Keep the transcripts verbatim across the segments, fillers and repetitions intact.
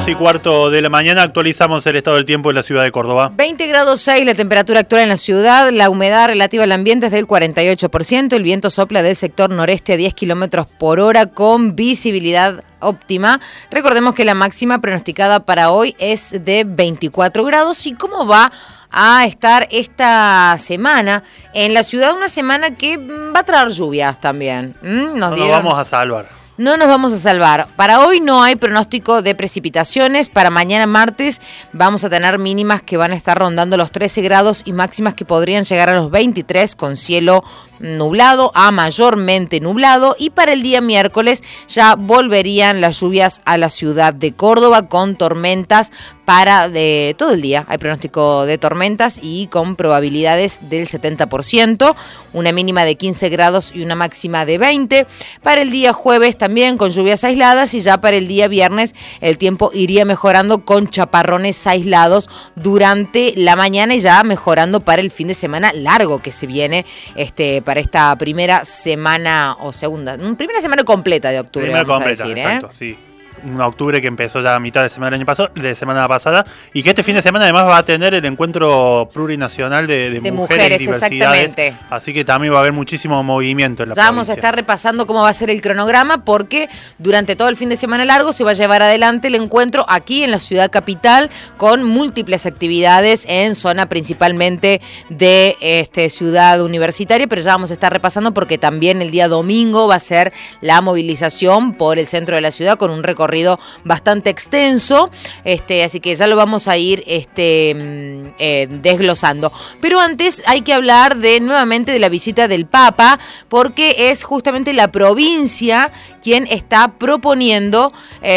once y cuarto de la mañana actualizamos el estado del tiempo en la ciudad de Córdoba. veinte grados seis la temperatura actual en la ciudad, la humedad relativa al ambiente es del cuarenta y ocho por ciento, el viento sopla del sector noreste a diez kilómetros por hora con visibilidad óptima. Recordemos que la máxima pronosticada para hoy es de veinticuatro grados. ¿Y cómo va a estar esta semana en la ciudad? Una semana que va a traer lluvias también. ¿Mm? Nos no dieron... nos vamos a salvar. No nos vamos a salvar. Para hoy no hay pronóstico de precipitaciones. Para mañana martes vamos a tener mínimas que van a estar rondando los trece grados y máximas que podrían llegar a los veintitrés con cielo nublado a mayormente nublado. Y para el día miércoles ya volverían las lluvias a la ciudad de Córdoba con tormentas para de todo el día. Hay pronóstico de tormentas y con probabilidades del setenta por ciento. Una mínima de quince grados y una máxima de veinte. Para el día jueves también con lluvias aisladas y ya para el día viernes el tiempo iría mejorando con chaparrones aislados durante la mañana y ya mejorando para el fin de semana largo que se viene este para esta primera semana o segunda, primera semana completa de octubre, primera vamos completa, a decir, exacto, ¿eh? Sí. Un octubre que empezó ya a mitad de semana del año pasado, de semana pasada, y que este fin de semana además va a tener el encuentro plurinacional de, de, de mujeres, mujeres y diversidades, exactamente. Así que también va a haber muchísimo movimiento en la Ya provincia. vamos a estar repasando cómo va a ser el cronograma porque durante todo el fin de semana largo se va a llevar adelante el encuentro aquí en la ciudad capital con múltiples actividades en zona principalmente de este, ciudad universitaria, pero ya vamos a estar repasando porque también el día domingo va a ser la movilización por el centro de la ciudad con un recorrido bastante extenso, este, así que ya lo vamos a ir este, eh, desglosando. Pero antes hay que hablar de nuevamente de la visita del Papa, porque es justamente la provincia quien está proponiendo,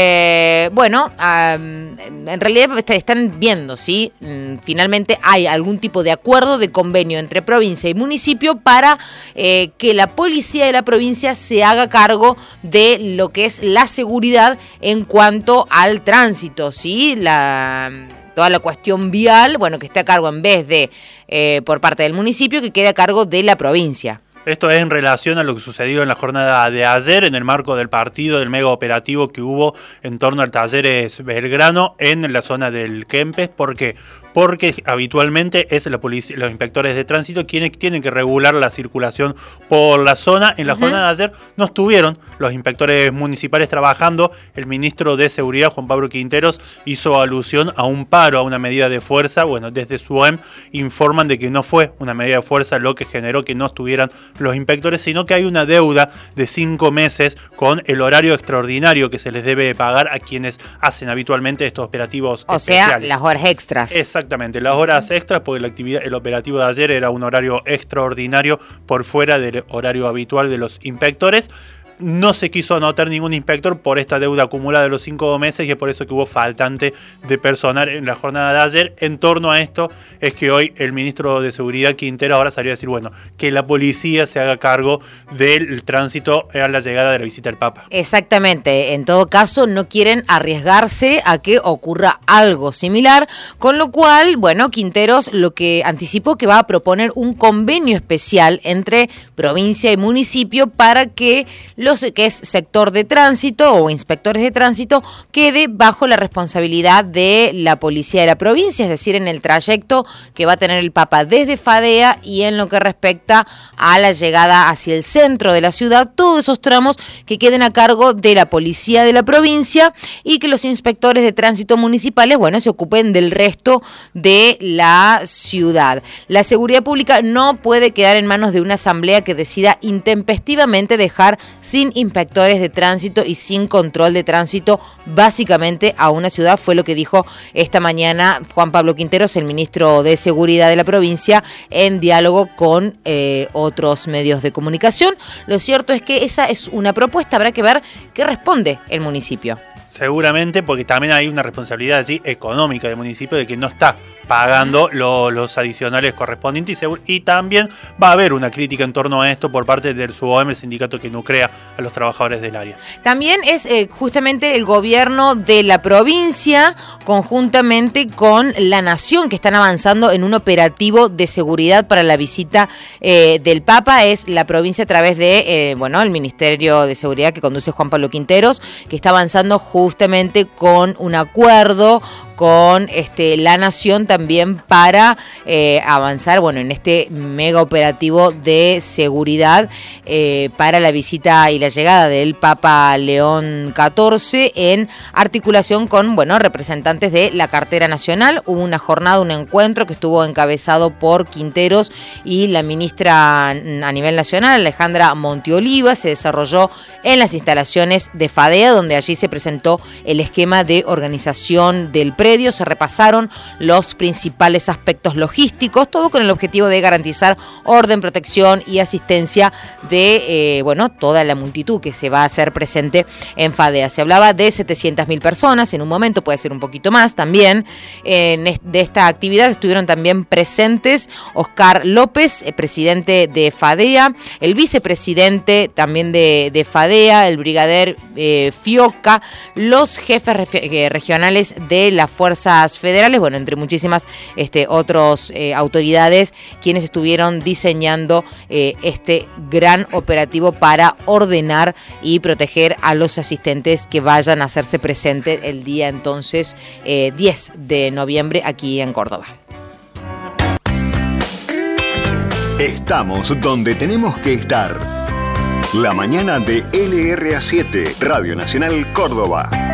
eh, bueno, um, en realidad están viendo si ¿sí? finalmente hay algún tipo de acuerdo, de convenio entre provincia y municipio para eh, que la policía de la provincia se haga cargo de lo que es la seguridad en cuanto al tránsito, ¿sí? La, toda la cuestión vial, bueno, que esté a cargo en vez de eh, por parte del municipio, que quede a cargo de la provincia. Esto es en relación a lo que sucedió en la jornada de ayer en el marco del partido, del mega operativo que hubo en torno al Talleres Belgrano en la zona del Kempes. ¿Por qué? Porque habitualmente es la policía, los inspectores de tránsito quienes tienen que regular la circulación por la zona. En la uh-huh. jornada de ayer no estuvieron los inspectores municipales trabajando. El ministro de Seguridad, Juan Pablo Quinteros, hizo alusión a un paro, a una medida de fuerza. Bueno, desde su O E M informan de que no fue una medida de fuerza lo que generó que no estuvieran los inspectores, sino que hay una deuda de cinco meses con el horario extraordinario que se les debe pagar a quienes hacen habitualmente estos operativos o especiales. O sea, las horas extras. Exactamente, las horas extras, porque la actividad, el operativo de ayer era un horario extraordinario por fuera del horario habitual de los inspectores. No se quiso anotar ningún inspector por esta deuda acumulada de los cinco meses y es por eso que hubo faltante de personal en la jornada de ayer. En torno a esto es que hoy el ministro de Seguridad, Quintero, ahora salió a decir, bueno, que la policía se haga cargo del tránsito a la llegada de la visita del Papa. Exactamente, en todo caso no quieren arriesgarse a que ocurra algo similar, con lo cual, bueno, Quinteros lo que anticipó que va a proponer un convenio especial entre provincia y municipio para que los que es sector de tránsito o inspectores de tránsito quede bajo la responsabilidad de la policía de la provincia, es decir, en el trayecto que va a tener el Papa desde Fadea y en lo que respecta a la llegada hacia el centro de la ciudad, todos esos tramos que queden a cargo de la policía de la provincia y que los inspectores de tránsito municipales, bueno, se ocupen del resto de la ciudad. La seguridad pública no puede quedar en manos de una asamblea que decida intempestivamente dejar sin inspectores de tránsito y sin control de tránsito básicamente a una ciudad, fue lo que dijo esta mañana Juan Pablo Quinteros, el ministro de Seguridad de la provincia, en diálogo con eh, otros medios de comunicación. Lo cierto es que esa es una propuesta, habrá que ver qué responde el municipio. Seguramente, porque también hay una responsabilidad allí económica del municipio de que no está pagando lo, los adicionales correspondientes y, y también va a haber una crítica en torno a esto por parte del S U O E M, el sindicato que nuclea a los trabajadores del área. También es eh, justamente el gobierno de la provincia conjuntamente con la Nación que están avanzando en un operativo de seguridad para la visita eh, del Papa. Es la provincia a través de, eh, bueno, el Ministerio de Seguridad que conduce Juan Pablo Quinteros, que está avanzando junto justamente con un acuerdo con este, la Nación también para eh, avanzar, bueno, en este mega operativo de seguridad eh, para la visita y la llegada del Papa León catorce, en articulación con, bueno, representantes de la cartera nacional. Hubo una jornada, un encuentro que estuvo encabezado por Quinteros y la ministra a nivel nacional, Alejandra Monteoliva. Se desarrolló en las instalaciones de FADEA, donde allí se presentó el esquema de organización del predio. Se repasaron los principales aspectos logísticos, todo con el objetivo de garantizar orden, protección y asistencia de eh, bueno, toda la multitud que se va a hacer presente en FADEA. Se hablaba de setecientas mil personas, en un momento puede ser un poquito más también. En de esta actividad estuvieron también presentes Oscar López, eh, presidente de FADEA, el vicepresidente también de, de FADEA, el brigadier eh, Fioca, los jefes regi- regionales de la fuerzas federales, bueno, entre muchísimas este, otros eh, autoridades, quienes estuvieron diseñando eh, este gran operativo para ordenar y proteger a los asistentes que vayan a hacerse presentes el día entonces eh, diez de noviembre aquí en Córdoba. Estamos donde tenemos que estar. La mañana de L R A siete, Radio Nacional Córdoba.